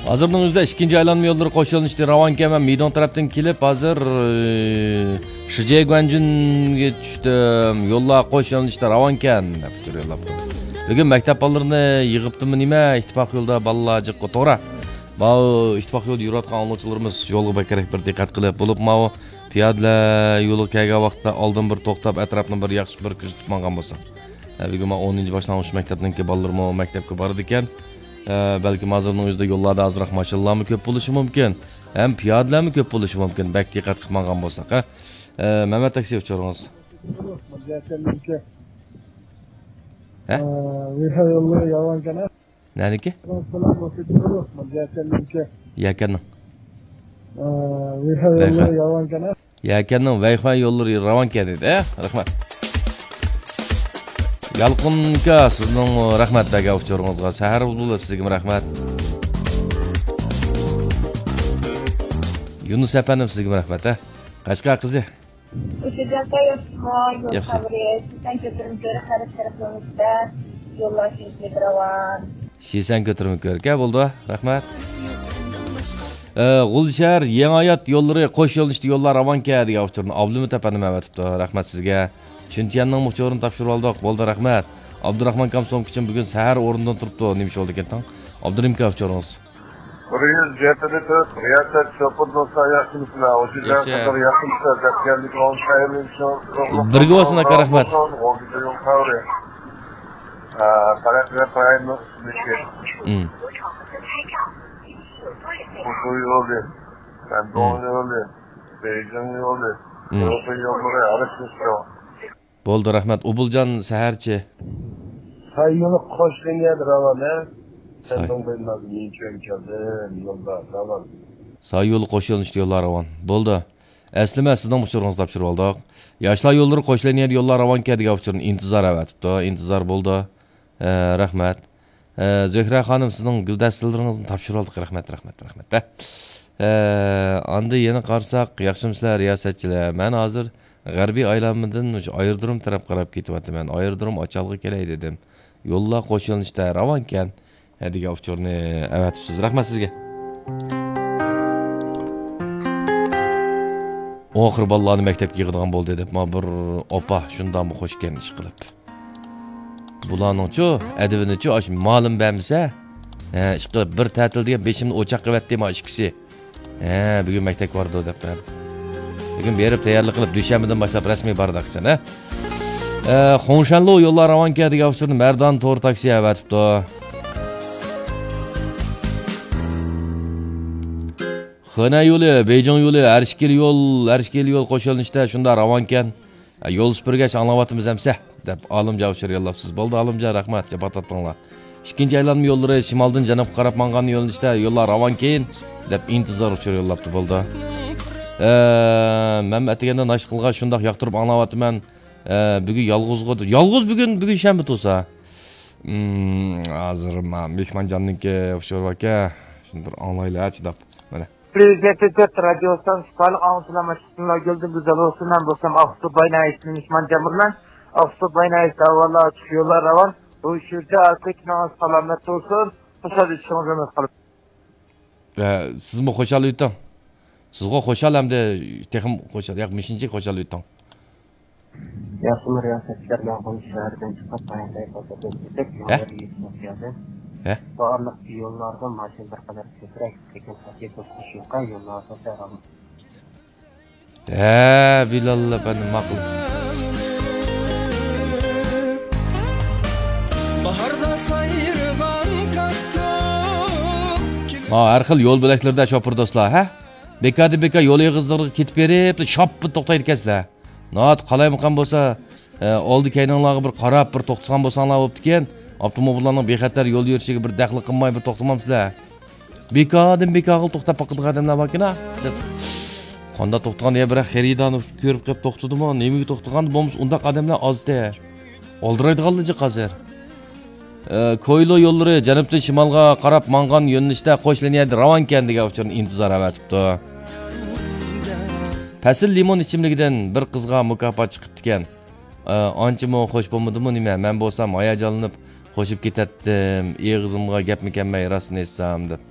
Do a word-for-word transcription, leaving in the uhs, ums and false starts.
Hazırning o'zida ikkinchi aylanma yo'llari qo'shilishdi. Ravanka va Midon tarafdan kelib, hozir Shijay Guanjunga tushdim. Yo'llar qo'shilishdi Ravankan deb turiblar. Bugun maktab bolalarni yig'ibdimi nima? Ittifoq yo'lda bolalar jiqqa to'g'ri. Bu ittifoq yo'lda yurayotgan o'quvchilarimiz yo'lga bakarak bir diqqat qilib bo'lib, mana piyodalar yo'lga kelgan vaqtda oldin bir to'xtab, atrofni bir yaxshi bir kuzatib mangan bo'lsa. Bugun men o'ninchi boshlang'ich maktabniki bolalarmi maktabga bordi ekan. Belki mazırning o'zida yo'llarda azroq mashinlarmi ko'p bo'lishi mumkin. Ham piyodalarmi ko'p bo'lishi mumkin. Bak diqqat qilmagan bo'lsak, ha. Mehmet taksi uçuruğunuz. He? Nerede? Yakanın. Yakanın Wi-Fi yolları Ravanka dedi. He? Rahmat. Yalqınka sizning rahmat baga uçuruğunuzga. Sahar buldu sizga rahmat. Yunus efendim sizga rahmat. Ha? Qashqa qizi. O'shada yo'q, yo'q xabaringiz. Sen ko'tarib ko'ra, har tarafimizda yo'llar shunchalik ravon. Sen ko'tarib ko'rga bo'ldi. Rahmat. G'ulshar yangi hayot yo'llari qo'sh yo'lishdi yo'llar Ravanka degan uçurni Abdulmut efendim aytibdi. Rahmat sizga. Chuntiyanning muxtorini topshirib oldik. Bo'ldi, rahmat. Abdurahmon Kamsom uchun bugun sahar o'rnidan turibdi. Nima ish bo'ldi ekan? Abdurim Kavchoringiz. Buraya jetede tut, riyaset çöpür dosta yakınısına, o yüzden kadar yakınısına, depkenlik on şehirli için. Birgi olsun aka rahmat. O güzel yol kavri. Tarak ve payını düşür. Kutu yolu, ben doğu yolu, Beycan yolu, Avrupa yolları arasında. Bo'ldi, rahmat. Ubuljon saharchi. Hay yolu qo'shilgan ravona. Sendon bilmez niçin keldim yolda ravon. Say yo'li qo'shilishdi yo'llar ravon. Bo'ldi. Aslida sizning uchuringizni topshirib oldik. Yoshlar yo'llari qo'shilgan yo'llar Ravanka degan uchurni intizor avatibdi. Intizor bo'ldi. Rahmat. Zuhra xonim sizning guldastilaringizni topshirib oldik. Rahmat, rahmat, rahmat. Endi yana qarsak, yaxshimisizlar riyosatchilar. Men hozir G'arbiy aylanmadan ayirdirim taraf qarab ketyapman. Ayirdirim ochalg'i kelay dedim. Yo'llar qo'shilishdi Ravanka degan uchurni avatibsiz. Rahmat sizga. Oxir bolalarni maktabga yig'adigan bo'ldi deb, men bir opa shundanmi qo'shgan ish qilib. Bularning-chu, adavini-chu, ash ma'lum bo'lmasa, ha, ish qilib bir ta'til degan beshimni o'chaq qilyapti ma ishkisi. Ha, bugun maktabga bordi deb. Bugun berib tayyorlik qilib dushanbadan boshlab rasmiy bordaqsan, ha. Eh, Xo'shanlo yo'llar Ravanka degan uchurni Mardan to'g'ri taksi avatibdi. Xona yo'li, Beyjon yo'li, Arishkel yo'l, Arishkel yo'l qo'shilishda shunda Ravankan. Yo'l supurgach anglayapmiz hamsa deb Olimjon uchur yo'llabsiz. Bo'ldi Olimjon, rahmat, japatatinglar. Ikkinchi aylanma yo'llari shimoldan janubga qarab mangan yo'lishda yo'llar Ravankan deb intizor uchur yo'llabdi bo'ldi. Men atiganda nash qilgan shundoq yoqtirib anglayapman. Bugun yolg'izg'i, yolg'iz bugun bugun shanba to'sa. Hozir men Mehmonjonniki uchur aka, shuni bir anglaylar deb mana Prezident radyodan şüpheli anlatılmışsınlar geldim güzel olsun ben bulsam Aksu Baynayis'in İsman Cemur'la Aksu Baynayis davalar çıkıyorlar var. Bu şurada arkadaşına salamet olsun. Hoşal işinize kalıp. Siz mi hoşal uyutan? Sizga hoşal hem de texim hoşal. Yak mişinci hoşal uyutan. Yaşlı riyasetçiler yağın şehirden çıkıp Baynayis olacak. He? He? Bağırlık yollarda maşinler kadar süpürek tekin paket okuşuyorka yollarda devamlı. He, bilallah benim makul. Baharda sayırgan kattık. Ma, her xil yol böleklerde şopur dostlar, he? Bekadi beka yol yığızları ketip berip, şapı toktaydı kesler. Naat qalay mıqan bolsa, oldu kaynanlarga bir qarab, bir toqtsan bolsanlar boptiken, avtomobillarning bexatar yo'l yurishiga bir daxli qilmay bir to'xtamamsizlar. Bekodim bekog'il to'xtab qolgan odamlar borkina deb. Qonda to'xtagan ya bir xaridani ko'rib qilib to'xtadimi? Nimaga to'xtagan bo'lmasa undaq odamlar ozda. Oldiraydiganligi hozir. Ko'ylo yo'llari janubdan shimolga qarab mangan yo'nalishda qo'shilanyapti Ravanka degan uchurni intizor avatibdi. Pasil limon ichimligidan bir qizga mukofot chiqibdi ekan. Anchimi xo'sh bo'lmadimi nima? Men bo'lsam hayajonlanib qo'shib ketatdim. Eg'izimga gapmi kelmay rostni aytsam deb.